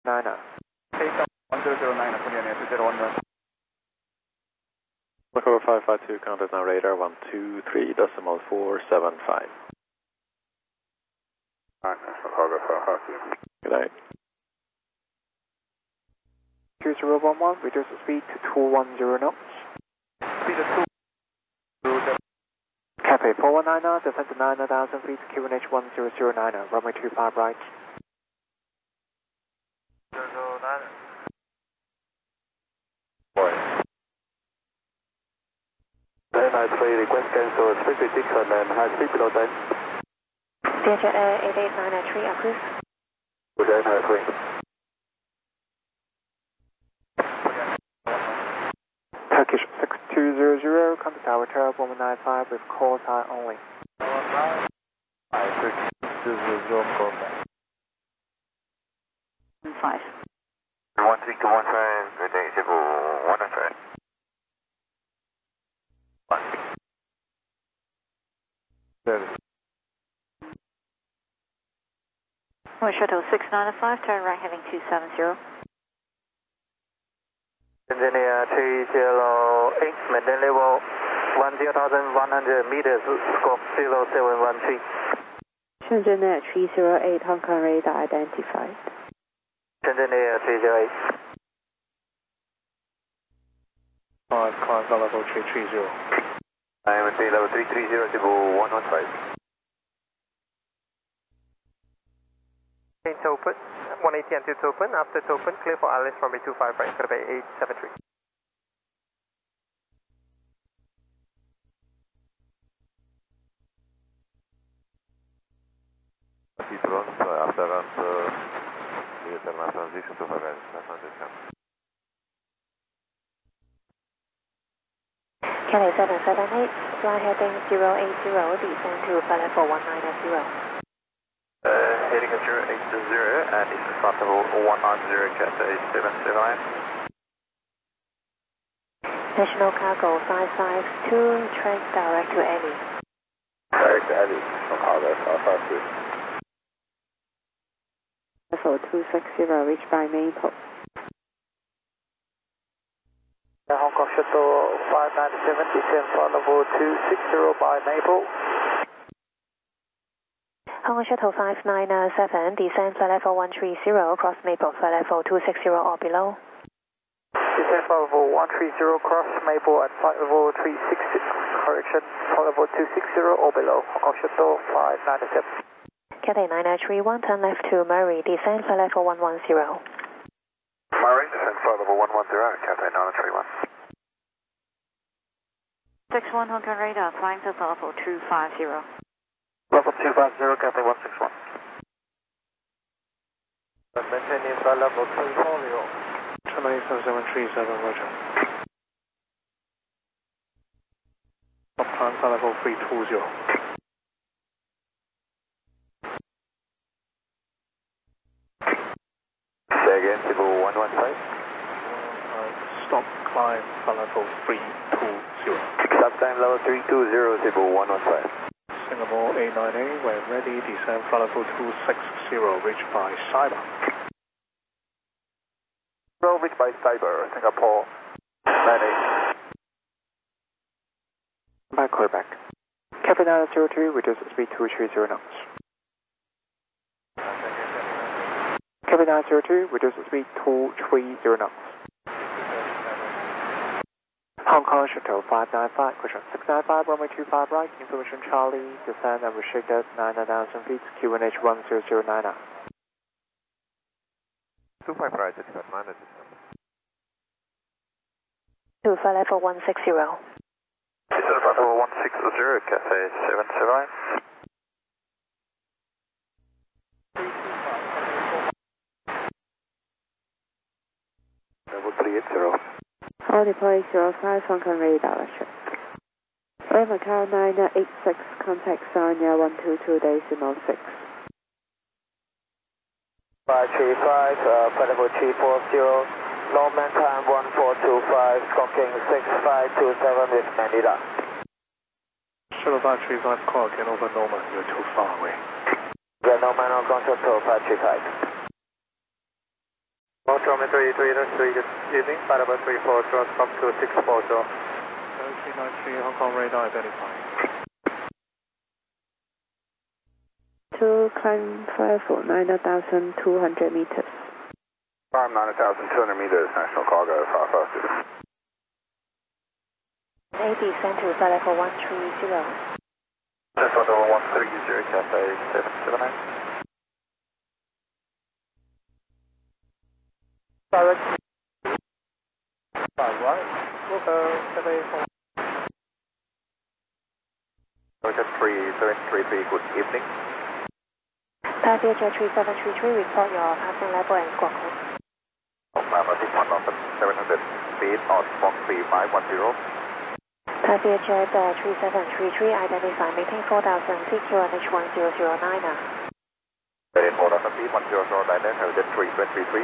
Niner. 1009, Julian Air 201. Echo 552, contact now radar 123.475. Good night. 2011, reduce speed to 210 knots. Speed of 2. Cathay 419, descend to 9,000 feet, QNH 1009, runway 25 right. 009. Request cancel, speed prediction and high speed below 10. Vietjet Air 88993, approved. Good day, 93. Turkish 6200, contact tower Tower 195 with call sign only. 5. 13215, good day, Cebu 103. Shuttle 695, turn right heading 270. Engineer 308, maintain level 10,100 meters, scope 0713. Shenzhen Air 308, Hong Kong radar identified. Engineer 308. 5, climb level 330. I am at level 330, Cebu 115. Main open, 180 and 2 open, after open, clear for ILS runway 25 right, for the bay 873. Heathrow, after that, the internal transition to 500. Cathay 778, fly heading 080, descend to flight level 190. Heading at 080 and this is flight level 190, Cathay 779. National Cargo 552, train direct to Annie. Direct to Annie, National Cargo 552. Level 260, reached by Maple. Hong Kong Shuttle 597, descend flight level 260 by Maple. Hong Kong Shuttle 597, descend flight level 130, cross Maple, flight level 260 or below. Descend flight level 130, cross Maple at flight level 360, correction, flight level 260 or below, Hong Kong Shuttle 597. Cathay 9931, turn left to Murray, descend flight level 110. Murray, descend flight level 110, Cathay 9931. 61 Hong Kong radar, flying to level 250. Level 250, Cathay 161. Maintaining flight level 240. Terminate 7737, roger. Up climb flight level 320. Say again, Cebu 115. Stop climb flight level 320. Stop time level 320, Cebu 115. Singapore 898, when ready, descend flight level 260, reached by Cyber. Reached by Cyber, Singapore 98. Back, clear back. Cathay 902, reduce speed to 230 knots. Cathay 902, reduce speed to 230 knots. Hong Kong Shuttle 595, question 695, runway 25 right, information Charlie, descend and restricted 9,000 feet, QNH 1009. 25 right, it's at 9 To flight level 160. Descend flight level 160, Cathay 779. Level 380. All deploy 05 Hong Kong radar, check. Lima Car 986, contact Sarnia 122.6. 535, flight level 340, Norman time 1425, squawking 6527 with Manila. Shuttle 535, call again over Norman, you're too far away. The Norman on Shuttle 535. Geometry 3, good evening, flight level 34, cross from 2640. 393 Hong Kong radar identified. To climb level 9,200 meters. Climb 9,200 meters, National Cargo, 552. A descent to flight level 130. That's level 130, Cathay 779. Direct. Right. Cathay 3733, good evening. Thai Vietjet 3733, report your passing level and squawk code. Mama 61,700 feet, on Fox 3510. Thai Vietjet 3733, identify maintain 4,000 feet, QNH 1009. Maintain 4,000 feet, 1009, Vietjet 3733.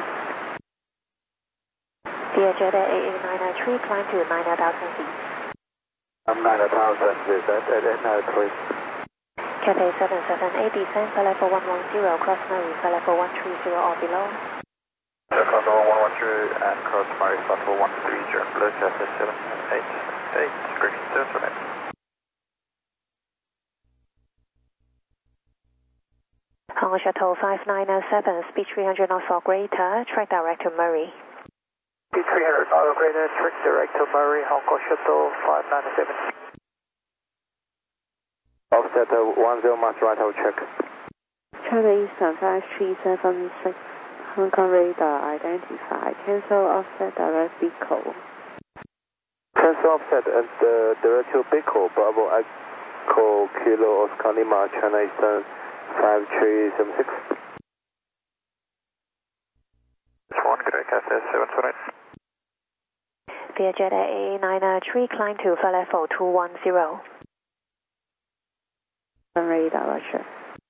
Vietjet AA993, climb to 9,000 feet. 9,000, descent at 893. Cathay 778, descent flight level 110, cross Mary, flight level 130 or below. Cross level 110 and cross Mary, flight level 130, below Cathay 788, description 778. Hong Kong Shuttle 5907, speed 300 knots or greater, track direct to Murray. Speed 300 knots or greater, track direct to Murray, Hong Kong Shuttle 597. Offset 10 miles right, hold check. China Eastern 5376, Hong Kong radar identified. Cancel offset direct Bicol. Cancel offset and direct to Bicol, Bravo Echo Kilo Oscar Lima, China Eastern 5376. One, good day, Cathay 778. Vietjet AA993, climb to flight level 210. Radar, roger.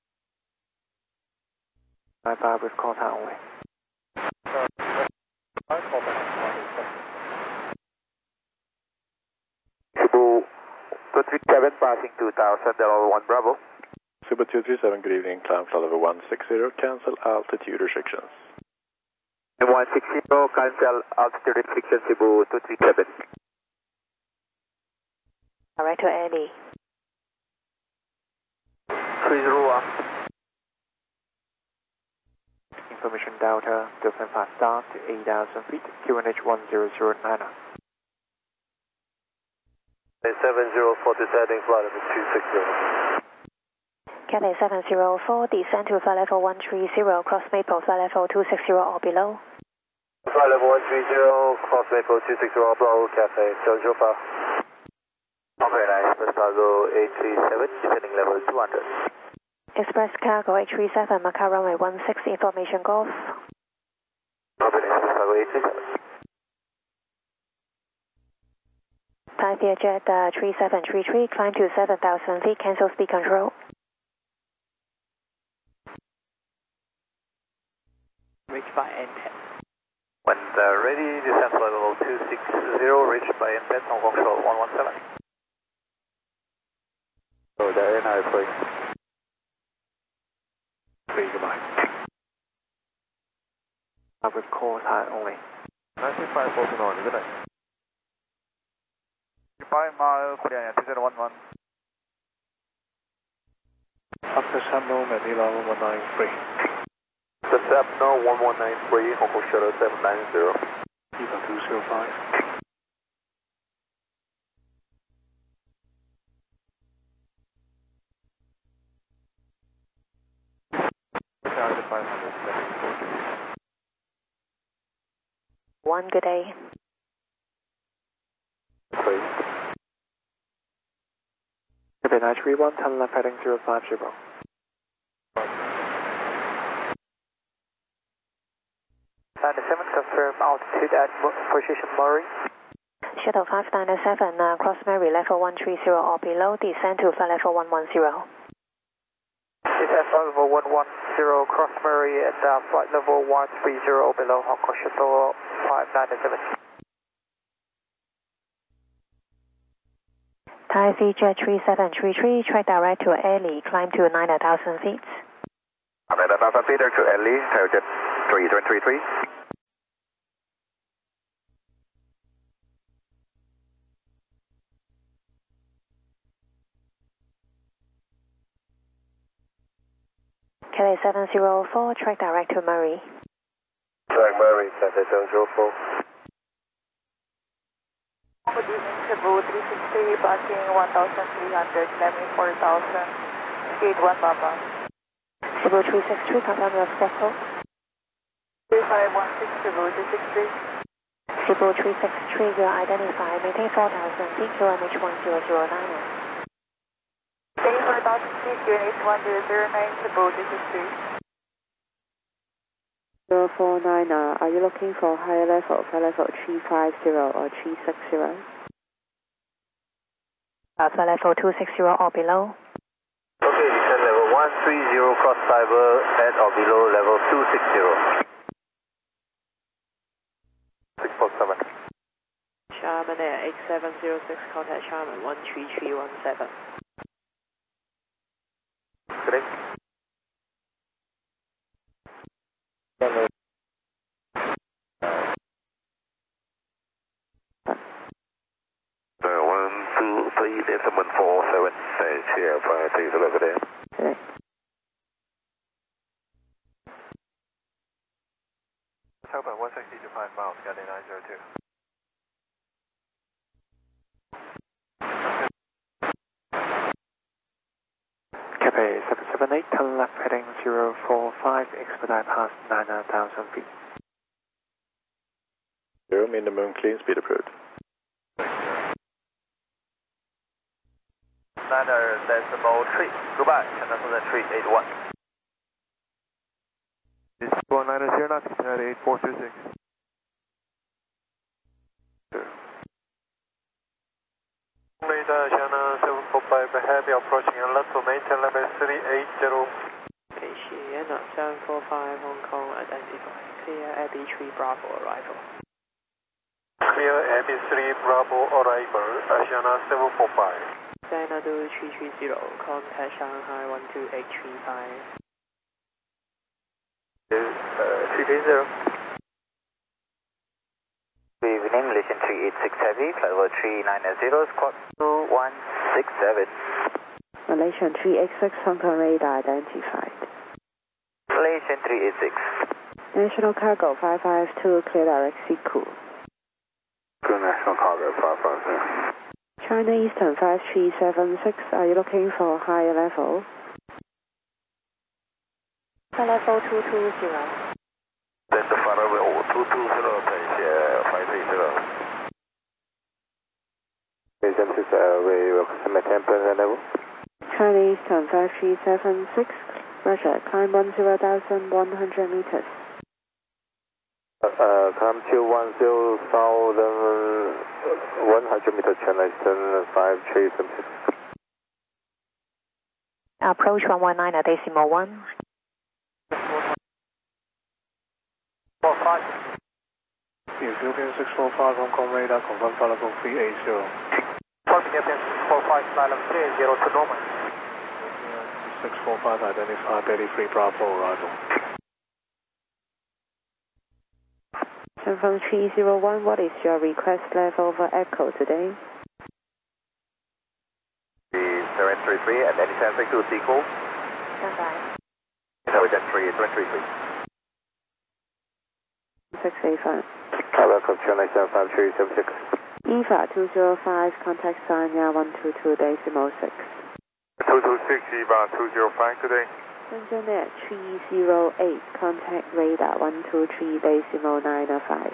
95 with contact only. Cebu 237 passing 2000, level 1 Bravo. Super 237, good evening, climb flight level 160, cancel altitude restrictions. 160, cancel altitude restrictions, Cebu 237. Direct to Annie. 301. Information Delta, Delta 5 start to 8,000 feet, QNH 1009. 704 descending flight level 260. Cathay 704, descend to flight level 130, cross Maple, flight level 260 or below. Flight level 130, cross Maple 260 or below, Cathay 704. Okay, nice. Express Cargo 837, descending level 200. Express Cargo 837, Macau runway 16, information Golf. Okay, Express Cargo 837. Thai Vietjet 3733, climb to 7,000 feet, cancel speed control. Reached by N10. When ready, descent flight level 260, reached by N10, Hong Kong Shuttle 117. Oh, there, now it's free. Free, goodbye. With call time only. 9549, good night. 5 mile, Korea 2011. After Samno, Manila 1193. The Sapno 1193, Hong Kong Shuttle 790. Eva 205. One, good day. Please. Cathay 931, turn left heading 050. 97, confirm altitude at position Murray. Shuttle 597, cross Mary, level 130 or below, descend to flight level 110. Descent flight level 110, cross Murray at flight level 130 below Hong Kong Shuttle 597. Thai Vietjet 3733, track direct to Airlie, climb to 9,000 feet. 9,000 feet to Airlie, Thai Vietjet 3733. Cathay 704, track direct to Murray. Track Murray, Cathay 704. Good evening, Cebu 363, passing 1,300, climbing 4,000, gate 1 Papa. Cebu 363, confirm your schedule. 3516 Cebu 363. Cebu 363, you are identified, maintain 4,000 feet, QNH 1009. Maintain 4,000 feet, QNH 1009, Cebu 363. 049, are you looking for higher level, flight level 350 or 360? Flight level 260 or below. Okay, descend level 130, cross fiber at or below level 260. 647. Sharman Air 8706, contact Sharman 13317. Correct. 123.747, share 530 there. Correct. Southbound 160 to 5 miles, Cathay 902. Cathay 778, turn left heading 045, expedite past 9,000 feet. Minimum clean speed approved. Niner decimal 3, goodbye, China 381. This is 190 knots, at 8426. Radar China 745, heavy approaching and left to maintain level 380. Asiana 745, Hong Kong, identified. Clear Abbey 3 Bravo arrival. Clear Abbey 3 Bravo arrival, Asiana 745. Xanadu 330, contact Shanghai 12835. 330. Good evening, Malaysian 386 Heavy, flight level 390, squawk 2167. Malaysian 386, Hong Kong radar identified. Malaysian 386. National Cargo 552, clear direct Siku. Good National Cargo 552. China Eastern 5376, are you looking for higher level? Flight level 220. Delta Flight level 220, place 530. Malaysian 6 Airway, welcome to maintain level. China Eastern 5376, Roger, climb 10,100 meters. Climb to 10,100 meters, China Eastern 5376. Approach 119 decimal 1. 45. Ethiopian 645, Hong Kong radar, confirm flight level 380. Ethiopian 645, flight level 380 to normal. 645, identified, Delhi 3 Bravo arrival. From 301, what is your request level for Echo today? 733 and any 762 sequel. Stand by. Intelligent 3, 733. 685. Welcome to 975 EVA 205, contact Sanya 122 decimal 6. 226, EVA 205 today. Shenzhen Air 308, contact radar 123 decimal 905.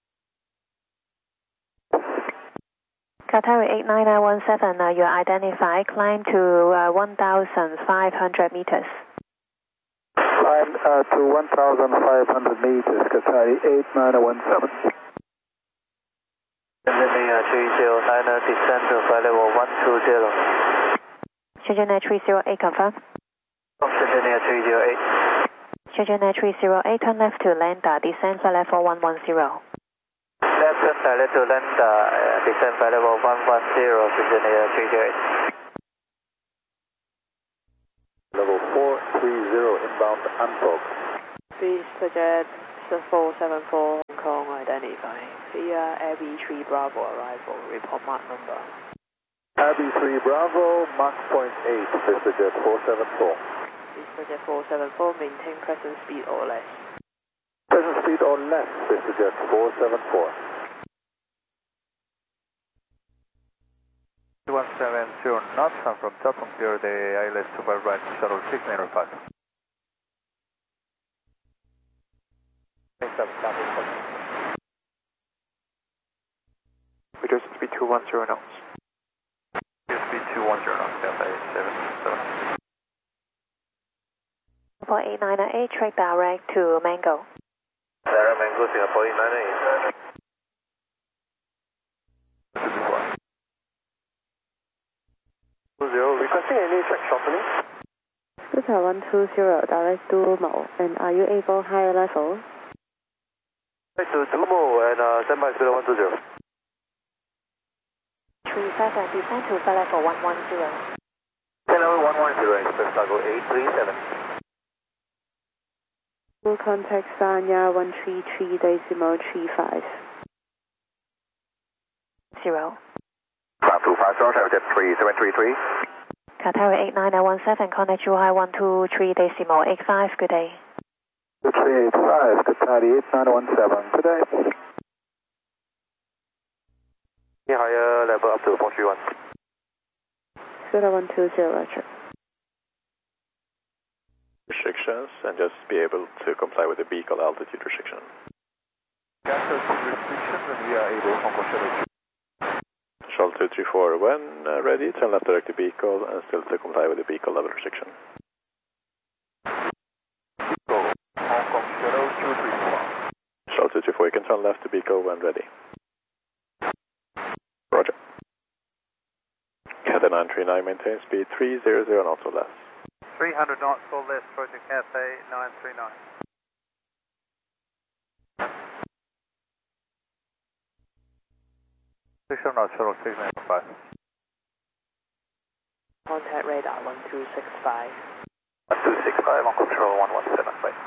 Qatar 89917, you are identified, climb to 1,500 meters. Climb to 1,500 meters, Qatar 8917. Shenzhen Air 309, descend to flight level 120. Shenzhen Air 308, confirm. Shenzhen Air 308. Shenzhen Air 308, turn left to Landa, descend flight level 110. Left turn direct to Landa, descend flight level 110, Shenzhen Air 308. Level 430, inbound Antog. Please suggest 474, Hong Kong, identified. Clear Abbey 3 Bravo arrival, report mark number. Abbey 3 Bravo, Mach .8, Mr. Jet 474. VistaJet 474, maintain present speed or less. Present speed or less, VistaJet 474. 170 knots, and from top compare the ILS 25 right shuttle 695. Reduce speed to 10 knots. Speed 210 knots, Cathay 77. For 8998, track direct to Mango. Direct Mango, Singapore 8998. Requesting any track shortening? Delta 120, direct to Mo, and are you able higher level? Right to Mo and stand by 120. 37, descend to flight level 110. Flight level 110, Express Cargo 837. Full contact Sanya 133.35. 0. 525, Tower Jet 3733. Qatar 89017, contact Zhuhai 123.85, good day. 385, Qatar 8917, good day. Higher level up to 431. Delta 120, Roger. Restrictions, and just be able to comply with the vehicle altitude restriction. Altitude restrictions, and we are able Hong Kong Shuttle. Shuttle 234, when ready, turn left direct to vehicle and still to comply with the vehicle level restriction. Vehicle, Hong Kong Shuttle 234. Shuttle 234, you can turn left to vehicle when ready. Roger. Cathay 939, maintain speed 300 knots or less. 300 knots or less, Roger, Cathay 939. Knots, shuttle 695. Contact radar 1265. 1265 on control 117, wait.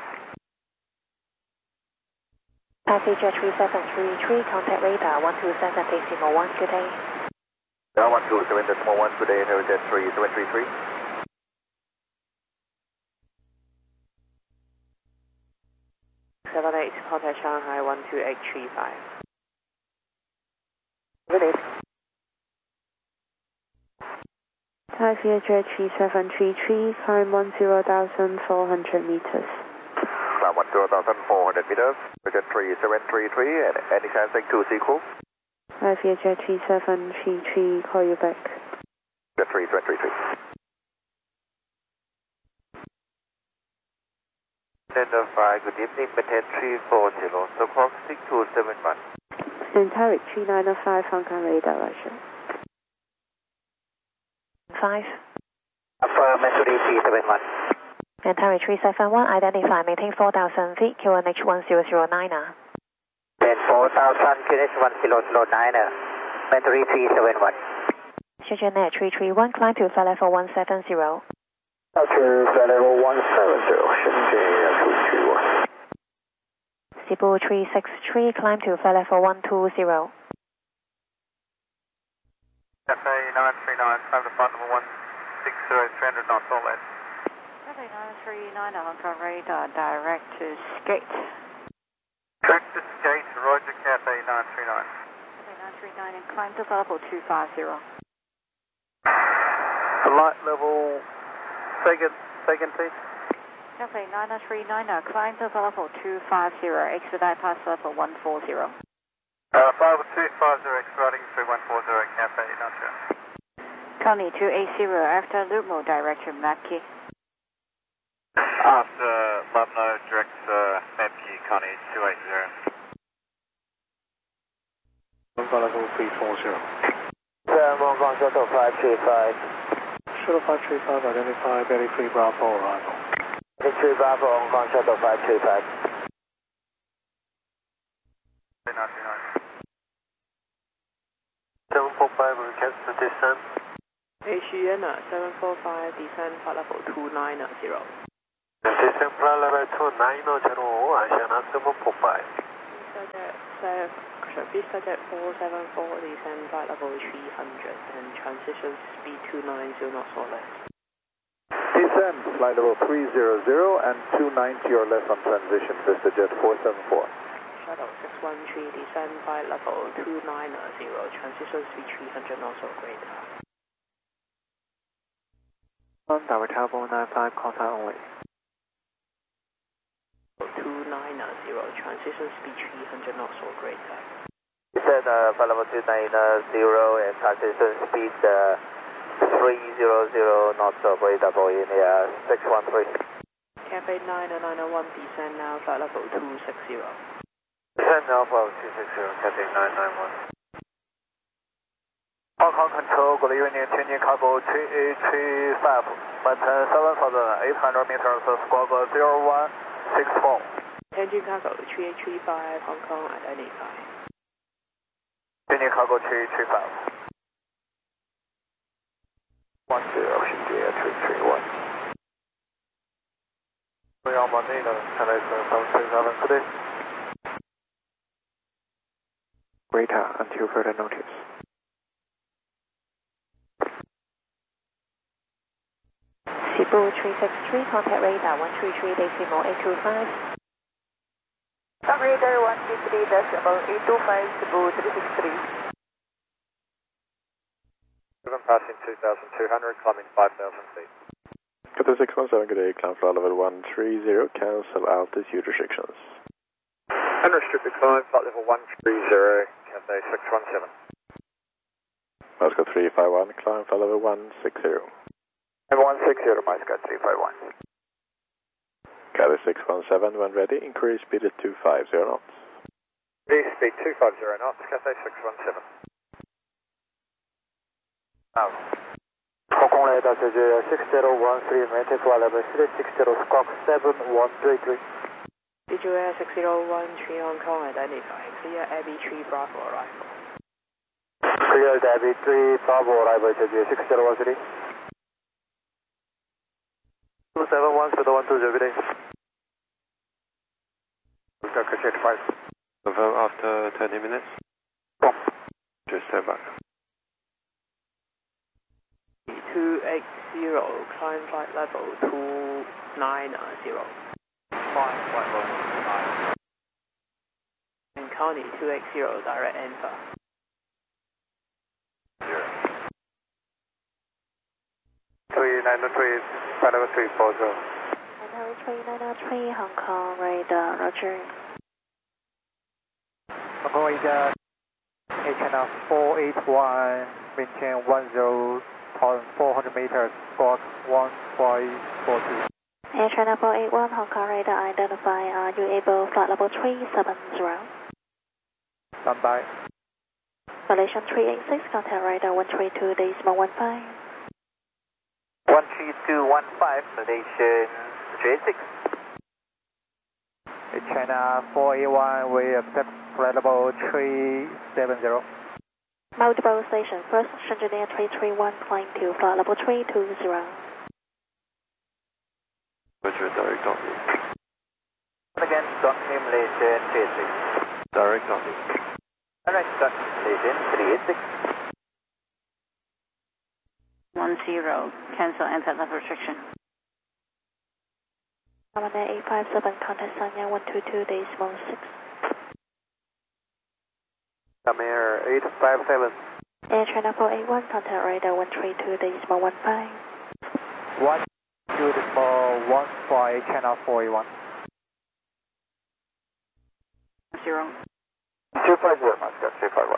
Passenger 3733, contact radar 127.1, good day. 127.1, good day, Aerojet 3733. Contact Shanghai 12835. Good day. Thai VietJet 3733, climb 10,400 meters. Climb 10,400 meters, Jet 3733, and any chance take 2 sequel? Thai VietJet 3733, call you back. Jet 3733. Identify, good evening, maintain 340, so call 6271. And Tarek 3905, Hong Kong radar, Roger. 5. Affirmative 371. And Tower 371, identify, maintain 4,000 feet, QNH 1009. Then 4,000, QNH 1009, Battery 371. Shenzhen 331, climb to flight level 170. After flight level 170, Shenzhen 231. Cebu 363, climb to flight level 120. Cathay 939, climb to flight level 160, 300 knots or less. Cathay 939, Hong Kong radar, direct to Skate. Direct to Skate, Roger, Cathay 939. Cathay 939 and climb to level 250. Flight level, second please. Cathay 939, climb to level 250, expedite past level 140. Flight level 250, expediting through 140, Cathay, not sure. Connie 280, after loop mode, direct to Mackie. After Lubno, direct Mepki, Connie 280. Flight level 340. Hong Kong Shuttle 535. Shuttle 535, identify Belly 3 Bravo arrival. Belly 3 Bravo, Hong Kong Shuttle 535. 939. 745, request to descend. ACN 745, descend flight level 290. Descend flight level 290, Asiana 745. VistaJet 474, descend flight level 300 and transition speed 290 knots or less. Descend, flight level 300 and 290 or less on transition, VistaJet 474. Shuttle 613, descend flight level 290, transition speed 300 knots or greater. Direct Tower 95, contact only. 290, transition speed 300 knots or greater. Descend flight level 290 and transition speed 300 knots or greater for India 613. Cafe 9901, descend now flight level 260. Descend now flight level 260, Cafe 991. Hong Kong Control, good evening, changing cargo 3835, maintain 7,800 meters, squawk 0164. Changing cargo 3835, Hong Kong, identify. Changing cargo 3835. 10, 331. We are Monday, Canadian 737 today. Greater until further notice. Cebu 363, contact radar 133.825. Radar 133.825, Cebu 363. Passing 2,200, climbing 5,000 feet. Qatar 617, good day, climb flight level 130, cancel altitude restrictions. Unrestricted climb, flight level 130, Cathay 617. Moscow 351, climb flight level 160. And 160, Moscow 351. Qatar 617, when ready, increase speed at 250 knots. Increase speed 250 knots, Cathay 617. Hong Kong radar 6013, maintain flight level 360, squawk 7133. Visual 6013, Hong Kong, identify. Clear Abbey 3 Bravo arrival. Clear Abbey 3 Bravo arrival, 6013. 271, 120, good day. Appreciate 5. Confirm after 20 minutes. Just stand by. 280, climb flight level 290. Fine, flight level 290. And County 280, direct enter. 3903, flight level 340. 903, Hong Kong, radar, roger. Hong Kong radar, channel 481, maintain 10,400 meters, squawk 1542. Air China 481, Hong Kong, radar, identify. Are you able, flight level 370? Stand by. Malaysian 386, contact radar 132.15. 13215, Malaysian 386. China 481, we accept flight level 370. Multiple station, first engineer 331, climb to flight level 320. Roger, direct office. Again, Doctor Malaysian 386. Direct office. Alright, Doctor Malaysian 386. 10, cancel anti-left restriction. Commander 857, contact Sanya 122.6. Come here, 857. Air China 481, contact radar 132.15. 1 beautiful 15, channel 481. 0. 250, Moscow 351.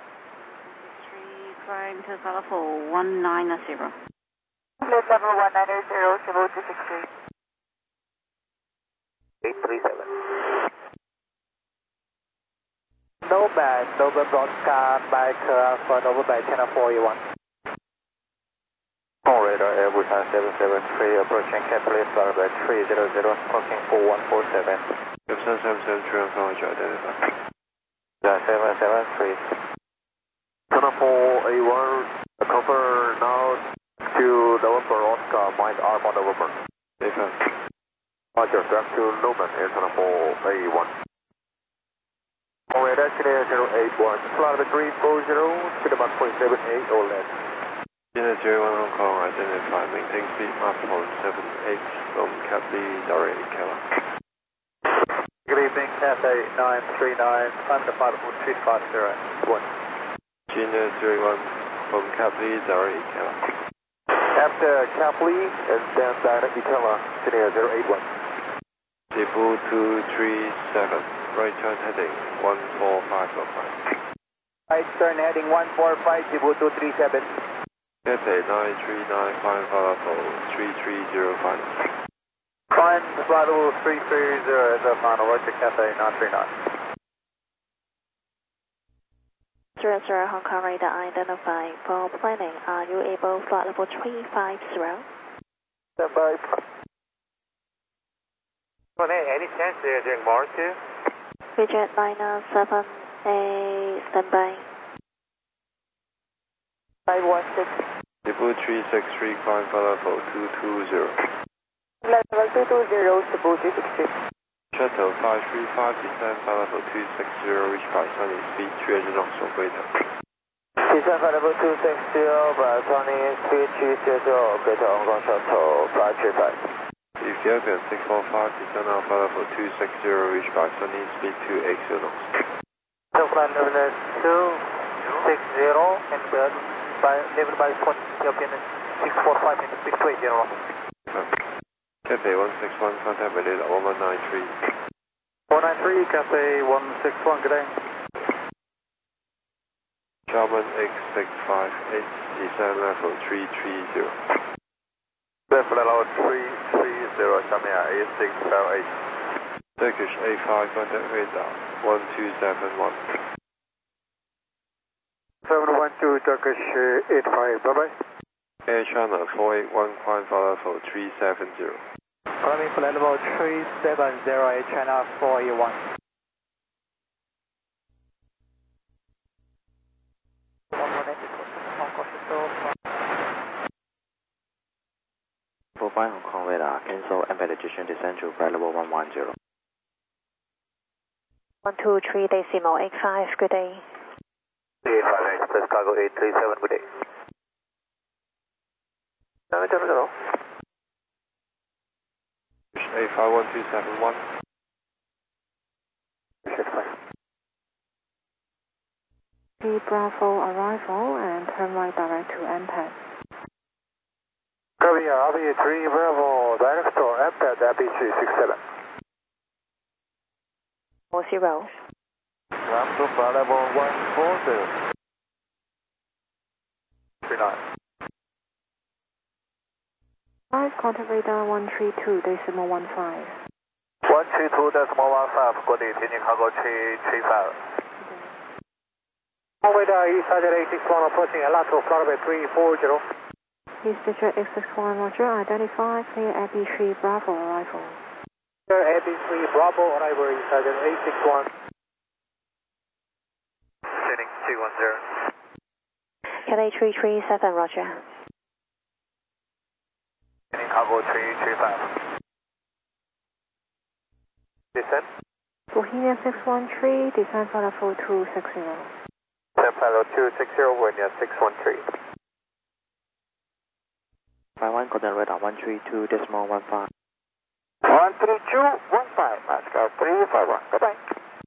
3, climb to flight level 190. Plate level 190, Cebu 263. 837. November broadcast by for November channel 481. Radar Airbus 773 approaching Capital flight level 300, squawking 4147. Gibson 773, Hong Kong, identify. 773. Channel 481, cover now to November Oscar, mind arm on November. Defense. Roger, back to Noman, Air Channel 481. Radar clear 081, flight level 340, to the Mach 0.78 or less. Unit 01 Hong Kong, identify, maintain speed map on 78 from Catley, direct Keller. Good evening, Cathay 939, climb to 54250, 1. Unit 01 from Catley, direct Keller. After Capley and then direct Keller, Senior 081. Cebu 237, right turn heading 14505. Right turn heading 145, Cebu 237. Cathay 939, climb Bravo 330 final. Climb Bravo 330 as a final, roger Cathay 939. 00 Hong Kong radar identify. For planning, are you able flight level 350? Stand by. Any chance they're doing more too? Bridget 978, standby. 516. Cebu 363, climb Bravo 220. Level 220, Cebu 363. Shuttle 535, descend Bravo 260, reach by sunny speed 300 knots or greater. Descend Bravo 260, by sunny speed 300, greater Hong Kong Shuttle 535. Ethiopian 645, descend Bravo 260, reach by sunny speed 280 knots. Flight level 260 and level by Ethiopian 645 and 620. Cathay 161, contact Manila 1193. 193, Cathay 161, good day. German X658, descend level 330. Level level 330, Shamia A658. Turkish A5, contact radar 1271. 712, Turkish 85, bye-bye. Air China 481, climb level 370. Climbing flight level 370, Air China 481. For 5 Hong Kong radar, cancel embarkation descent to flight level 110. 123 decimal 85, good day. 858, Express Cargo 837, good day. Hello. A51271. The Bravo arrival and turn right direct to MPAD. Copy, RB3 Bravo, direct to MPAD, RB367. 40. Ram to level 140. 39. 5 contact radar 132 decimal 15. 132 decimal 15, good day, Senior Cargo 335. Radar East Target 861 approaching lateral flight 340. East District 861 Roger, identify clear Abbey 3 Bravo arrival. Clear Abbey 3 Bravo arrival East Target 861. Sending 210. Cathay 337, Roger. Senior Cargo 335. Descent. Bohemia 613, descend for level 260. Descent level 260, Bohemia 613. 51 contact radar 132 decimal 15. 13215, Moscow 351, goodbye.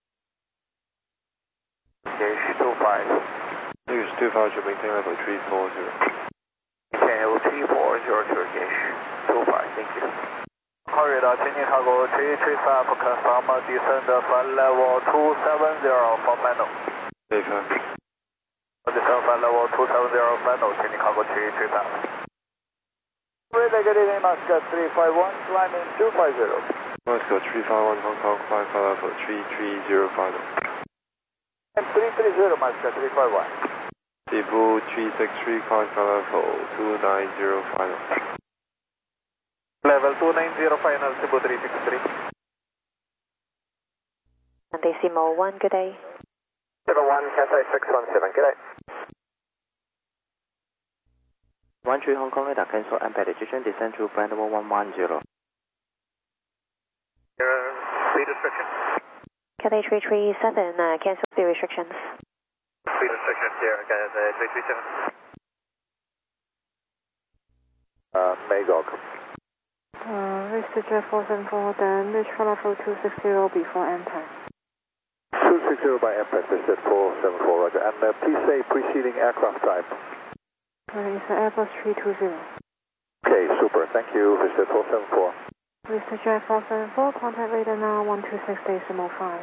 Gauge 25. News 25 should maintain level 340. Maintain level 340 gauge 25, thank you. Corridor, Senior Cargo 335, confirm descend flight level 270 for manual. Later. Descend flight level 270 manual, Senior Cargo 335. Radar, good evening, Moscow 351, climbing 250. Moscow 351, Hong Kong, climb level 330 final. And 330, Moscow 351. Cebu 363, climb level 290 final. Level 290 final, Cebu 363. And decimal 1, good day. 01, Cathay 617, good day. 13 Hong Kong radar, cancel embarkation descent to flight level 110. Speed restriction. Cathay 337, cancel speed restrictions. Speed restrictions here, Cathay 337. Magog. VistaJet 474, then reach for level 260 before impact. 260 by impact, VistaJet 474, roger. And please say preceding aircraft type. It's Airbus 320. Okay, super. Thank you, VistaJet 474. VistaJet 474, contact radar now 126.5.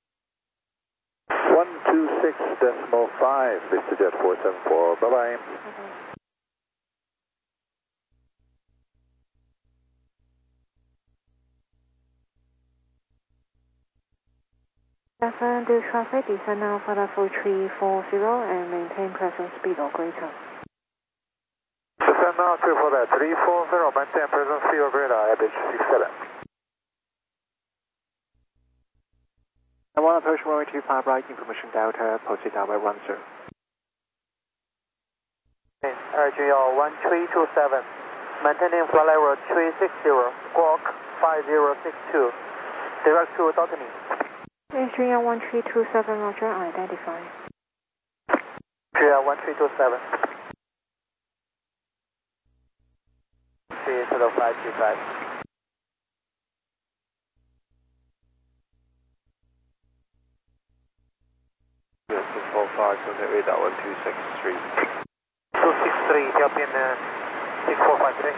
126.5, VistaJet 474. Bye-bye. Do traffic, descend now for level 340 and maintain present speed or greater. Descend now for that 340, maintain present speed or greater, average 67. I want approach runway 25 right, information Delta, proceed tower 10. RGL 1327, maintaining flight level 360, squawk 5062, direct to Daltony. Adrian 1327, roger, identify. Adrian 1327. 30525. Yes, 645, contact radar 1263. 263, European 6453.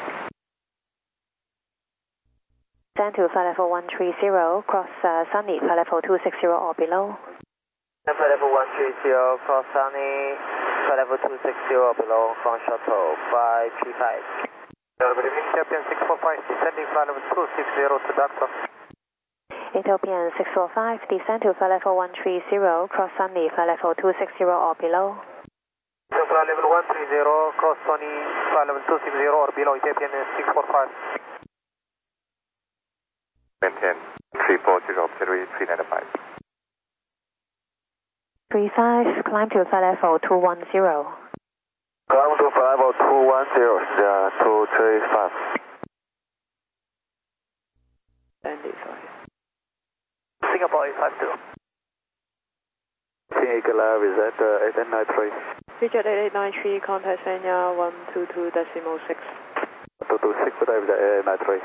Descend to flight level 130, cross Sunny, flight level 260 or below. Flight level 130, cross Sunny, flight level 260 or below, from shuttle 535. Good evening, Ethiopian 645, descending flight level 260 to Doctor. Ethiopian 645, descend to flight level 130, cross Sunny, flight level 260 or below. So flight level 130, cross Sunny, flight level 260 or below, Ethiopian 645. Maintain 340, auxiliary 395. 35, climb to flight level 210. Climb to flight level 210, 235. Singapore 852. Singular, is that 8893? VistaJet 8893, contact Sanya 122.6. 226, what is that 8893?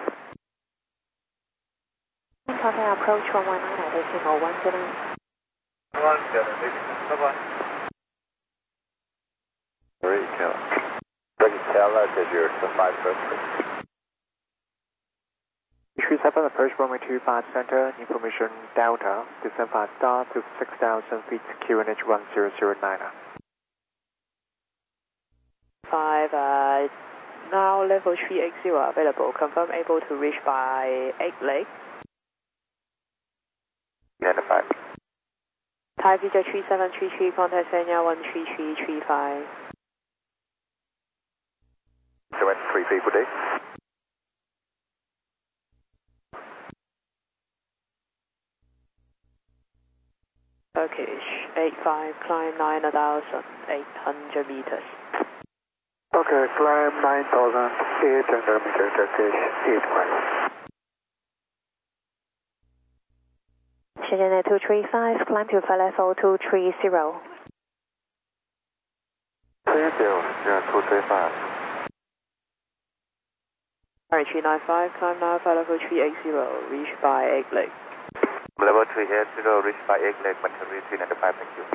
Contact approach 119.109. 170, bye-bye. Great, Keller. Great, Keller, did yours to 533. 37 approach runway 25 center, information Delta, descend 5 star to 6,000 feet, QNH 1009. 5, now level 380 available, confirm able to reach by 8 Lake. 95. Thai VistaJet 3733, contact Sanya 13335. 733, good day. Turkish 85, climb 9,800 meters. Okay, climb 9,800 meters, Turkish 85. Shenzhen 235, climb to flight level 230. 235. 395, climb now flight level 380, reach by 8 Lake. Level 380, reach by 8 Lake, Manhattan 395, thank you.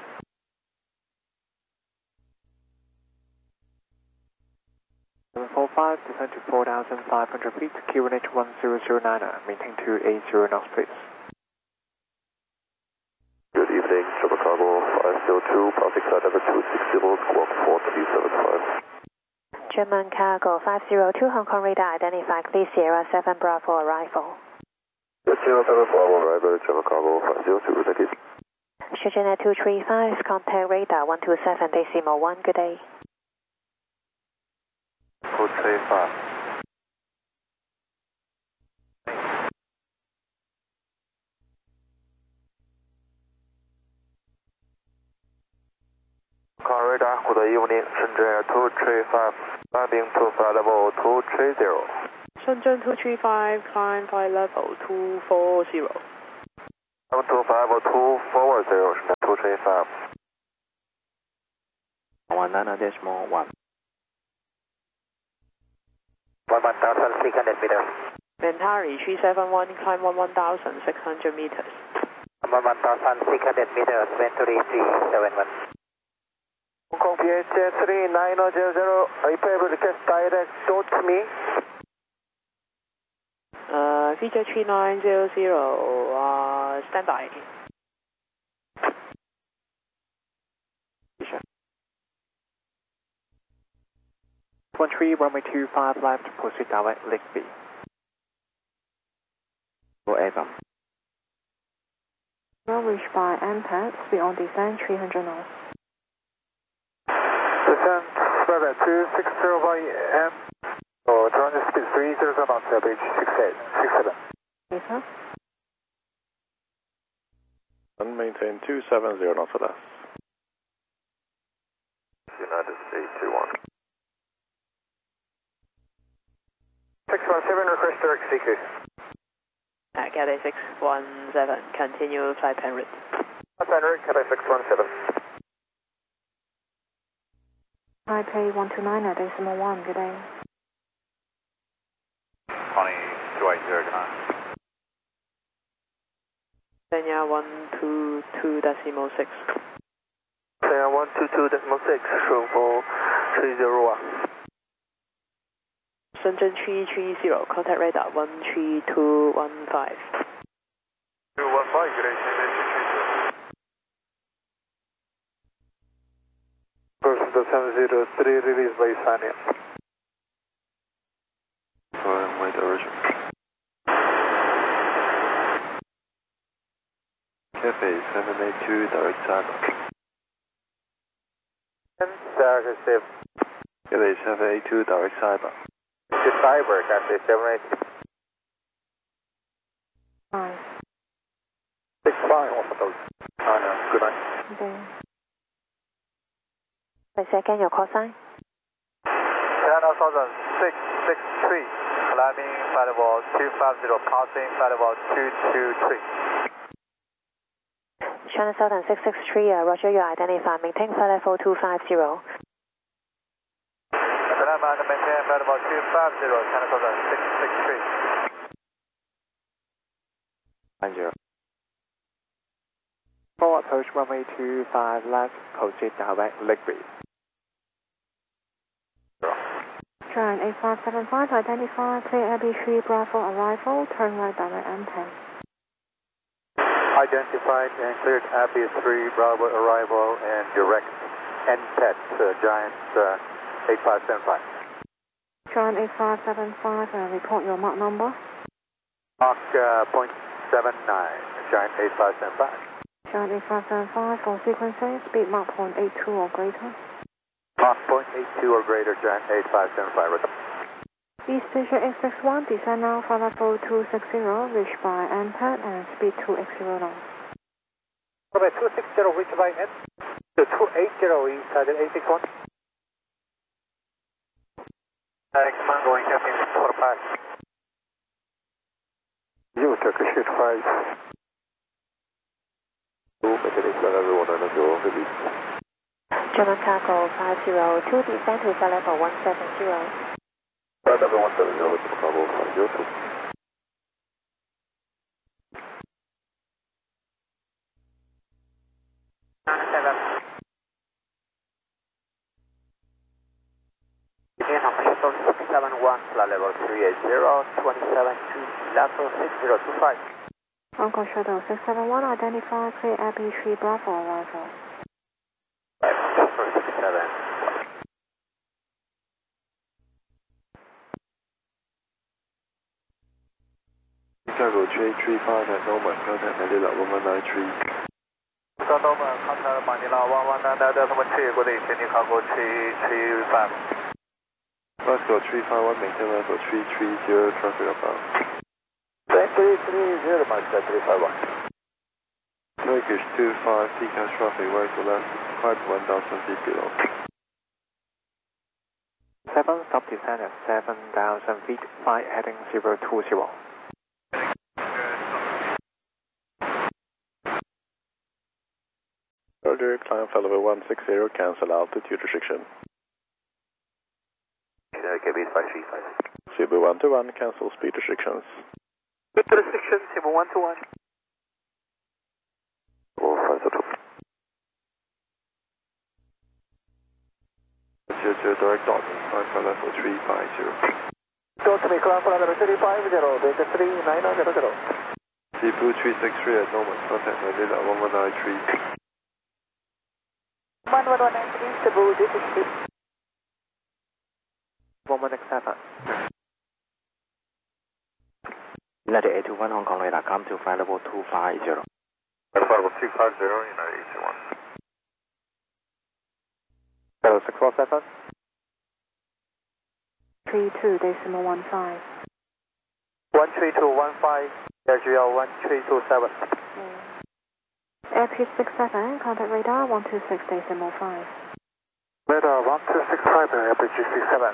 descend to 4,500 feet, QNH 1009, maintain 280 knots, please. Good evening, Triple Cargo 502, passing side number 260, squawk 4375. German Cargo 502, Hong Kong radar identified, please Sierra 7 Bravo arrival. Sierra 7 Bravo arrival, German Cargo 502, thank you. Shenzhen 235, contact radar 127.1, good day. 235. Radar, good evening, Shenzhen 235, landing to flight level 230. Shenzhen 235, climb flight level 240. Climb to flight level 240, Shenzhen 235. 19.1. 1,600 meters. Mentari 371, climb 1,600 meters. 1,600 meters, Venturi 371. Hong Kong PH 3900, are you able to get direct to me? Feature 3900, stand by. 13 runway 25 left, proceed direct, leg B. Forever. Well reached by MPAD, speed on descent 300 knots. Descent, Square 260 by M. Turn speed 300 knots, average 67. Yes, sir. And maintain 270 knots or less. United States 21. 617, request direct CQ. Cathay 617, continue flight Penrith. Penrith, Cathay 617. Taipei 129.1, good day. 280, Kenya 122.6. Kenya 122.6, show for 301. Shenzhen 330, contact radar 13215. 215, good day, Person to 703, release by Sanya. My direction. Cathay 782, direct cyber. Negative. Cathay 782, direct cyber. The cyber, Cathay 782. 5. 65, hospital. Good night. Good day. Wait a second, your call sign. China Southern 663, climbing flight level 250, passing flight level 223. China Southern 663, roger, you identify, maintain flight level 250. Climb and maintain flight level 250, China Southern 663. 90. Forward approach runway 25 left, proceed direct, leg B. Giant 8575, identify, clear AB3 Bravo arrival, turn right direct M10. Identified and cleared Abbey 3 Bravo arrival and direct NPET, Giant 8575. Giant 8575, report your Mach number. Mach .79, Giant 8575. Giant 8575 for sequencing, speed Mach 0.82 or greater. Mach .82 or greater, Giant 8575. East Asia X61, descend now, flight level 260, reached by MPAD and speed 280 knots. Runway 260, reached by N. 280, East Side 861. X1 going Captain 45. You Turkish 5. German cargo 502, descend to flight level 170. Flight level 170 to Bravo 502. Begin on Shuttle 671, flight level 380, 27 lateral 6025. Hong Kong Shuttle 671, identify, clear Abbey 3 Bravo arrival. 67. Chicago 335 at Norman, contact Manila 1193. Norman, contact Manila 1193, good day, Chicago 335. Glasgow 351, maintain level 330, traffic abound. 330, Mike 351. Turkish 25, TCAS traffic right to left, climb 1,000 feet below. 7, stop descent at 7,000 feet, flight heading 020. Roger, climb flight level 160, cancel altitude restriction. KB 535. Cebu 121, cancel speed restrictions. Speed restrictions, Cebu 121. Direct Dalton, climb for level 350. Dalton, climb for level 350, Delta 3900. Cebu 363 at Norman, contact Manila 1193. 1193, Cebu 363. 1167. United 821 Hong Kong radar, come to flight level 250. Flight level 250, United 821. Hello, 647. 32.15. 13215, AirGL 1327. Airpeace 67, contact radar 126.5. Radar 1265, Airpeace 67.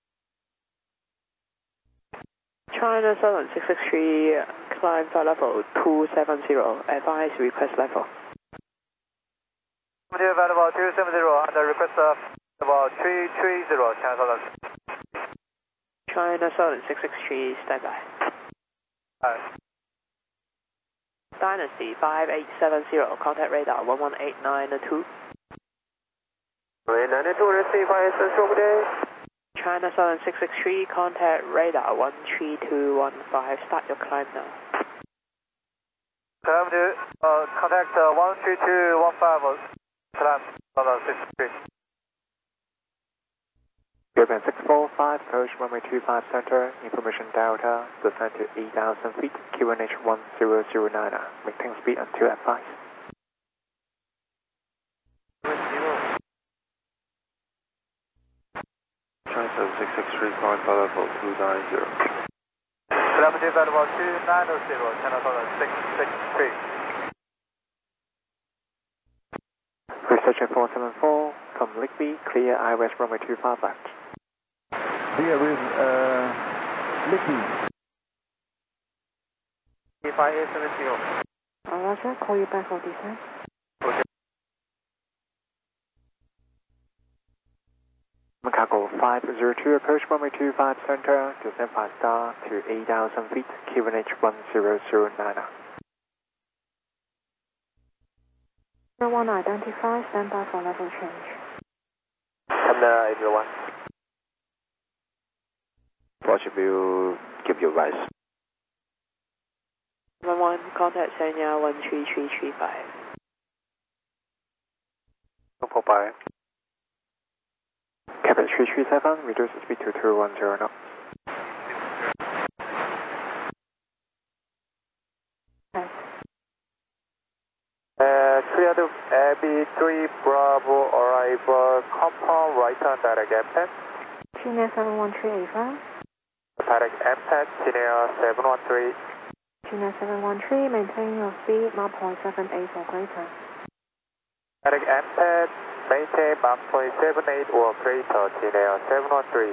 China Southern 663, climb flight level 270, advise request level. Level 270, under request level 330, China Southern. China Southern 663, standby. Dynasty 5870, contact radar 11892. 992, receive ISS over there. China Southern 663, contact radar 13215, start your climb now. Climb to contact 13215, climb Southern 663. Japan 645, approach runway 25 center, information Delta, descend to 8,000 feet, QNH 1009, maintain speed until advice. China 663, climb flight level 290. Climb to level 290, China Southern 663. Researcher 474, from Ligby, clear IWest runway 25 left. Clear with Licky. 5870. Roger, call you back for descent. Chicago 502, approach runway 25 center, descend 5 star to 8,000 feet, QNH 1009. 01 identify, stand by for level change. Under 801. Roger, will give you rise. 11, contact Sanya 13335. 245. Cabin 337, reduce speed to 210 knots. Clear to AB3 Bravo arrival, compound right on direct airpad. China 71385. Direct airpad, China 713. China 713, maintain your speed, Mach 0.78 or greater. Direct airpad, maintain Mach 0.78 or greater, China 713.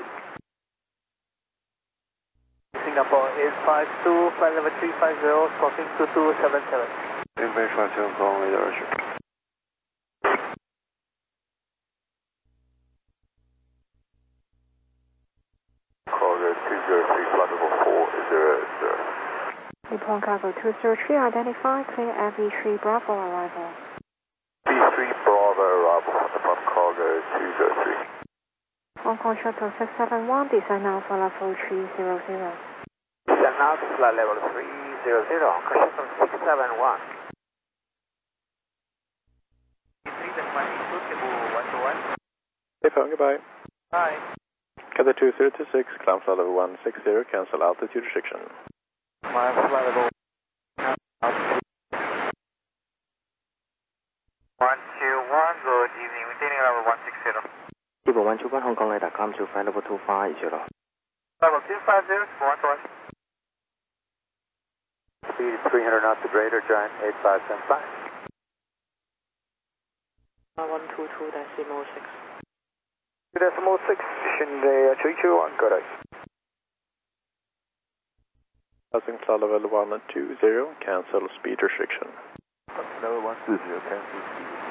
Singapore 852, flight level 350, crossing 2277. Information Hong Kong radar. Cargo 203, flight level 400. Nippon Cargo 203, identify, clear FV3 Bravo arrival. B3 Bravo arrival from Nippon Cargo 203. Hong Kong Shuttle 671, descend now for level 300. Descend now to flight level 300, Hong Kong Shuttle 671. Hey, phone, goodbye. Hi. Cathay 2026, climb flight level 160, cancel altitude restriction. My flight level 121, good evening, maintaining level 160. Cebu 121 Hong Kong radar, come to flight level 250. Level 250, 121. Speed 300 knots or greater, Giant 8575. 122.6. 2.6, Shinday 321, good day. Passing flight level 120, cancel speed restriction. Level 120, cancel speed.